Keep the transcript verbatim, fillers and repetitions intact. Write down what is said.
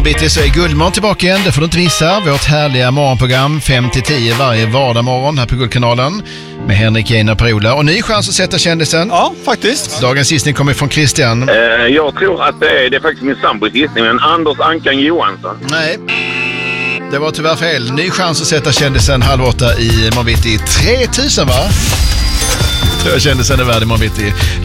Imorgon bitti så är Guldmorgon tillbaka igen. Det får du inte missa. Vårt härliga morgonprogram fem till tio varje vardagsmorgon här på Guldkanalen med Henrik Einar Per-Ola. Och ny chans att sätta kändisen. Ja, faktiskt. Dagens gissning kommer från Christian. Eh, jag tror att det är, det är faktiskt min sambos gissning, men Anders Ankan Johansson. Nej, det var tyvärr fel. Ny chans att sätta kändisen halv åtta i morgon bitti. tre tusen va? Tror jag kändisen är värd i morgon bitti.